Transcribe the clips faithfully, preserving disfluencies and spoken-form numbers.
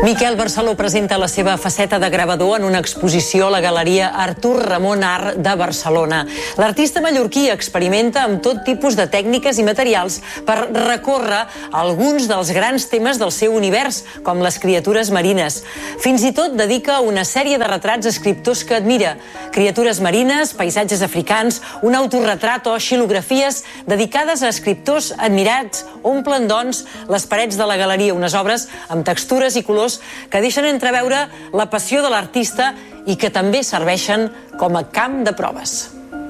Miquel Barceló presenta la seva faceta de gravador en una exposició a la Galeria Artur Ramon Art de Barcelona. L'artista mallorquí experimenta amb tot tipus de tècniques i materials per recórrer alguns dels grans temes del seu univers, com les criatures marines. Fins i tot dedica una sèrie de retrats a escriptors que admira. Criatures marines, paisatges africans, un autorretrat o xilografies dedicades a escriptors admirats omplen, doncs, les parets de la galeria, unes obres amb textures i colors que deixen entreveure la passió de l'artista i que també serveixen com a camp de proves.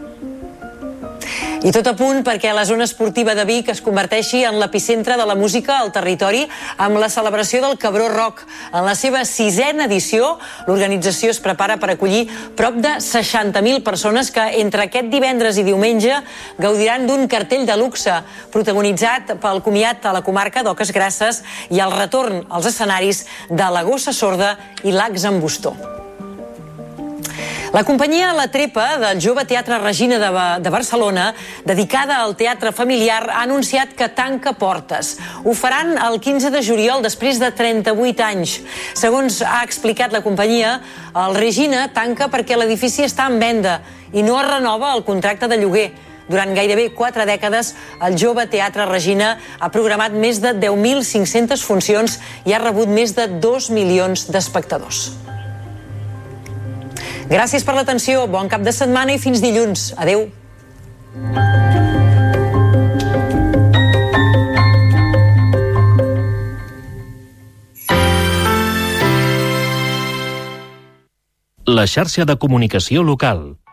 I tot a punt perquè la zona esportiva de Vic es converteixi en l'epicentre de la música al territori amb la celebració del Cabró Rock. En la seva sisena edició, l'organització es prepara per acollir prop de seixanta mil persones que entre aquest divendres i diumenge gaudiran d'un cartell de luxe protagonitzat pel comiat a la comarca d'Oques Grasses i el retorn als escenaris de la Gossa Sorda i l'Ax en Bustó. La companyia La Trepa del Jove Teatre Regina de, de Barcelona, dedicada al teatre familiar, ha anunciat que tanca portes. Ho faran el quinze de juliol, després de trenta-vuit anys. Segons ha explicat la companyia, el Regina tanca perquè l'edifici està en venda i no es renova el contracte de lloguer. Durant gairebé quatre dècades, el Jove Teatre Regina ha programat més de deu mil cinc-centes funcions i ha rebut més de dos milions d'espectadors. Gràcies per l'atenció, bon cap de setmana i fins dilluns. Adéu. La xarxa de comunicació local.